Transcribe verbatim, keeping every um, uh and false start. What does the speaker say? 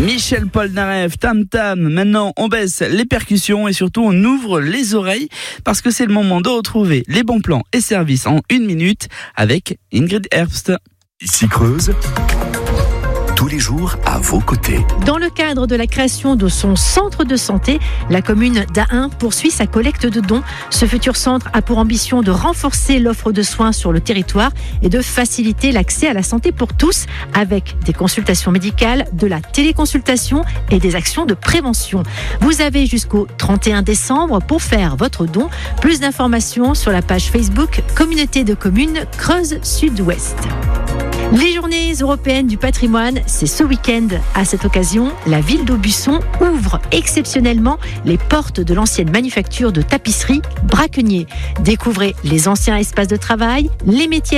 Michel Polnareff, Tam Tam. Maintenant, on baisse les percussions et surtout on ouvre les oreilles parce que c'est le moment de retrouver les bons plans et services en une minute avec Ingrid Herbst. Ici Creuse, tous les jours à vos côtés. Dans le cadre de la création de son centre de santé, la commune d'Ahun poursuit sa collecte de dons. Ce futur centre a pour ambition de renforcer l'offre de soins sur le territoire et de faciliter l'accès à la santé pour tous avec des consultations médicales, de la téléconsultation et des actions de prévention. Vous avez jusqu'au trente et un décembre pour faire votre don. Plus d'informations sur la page Facebook Communauté de communes Creuse Sud-Ouest. Les journées européennes du patrimoine, c'est ce week-end. À cette occasion, la ville d'Aubusson ouvre exceptionnellement les portes de l'ancienne manufacture de tapisserie Braquenier. Découvrez les anciens espaces de travail, les métiers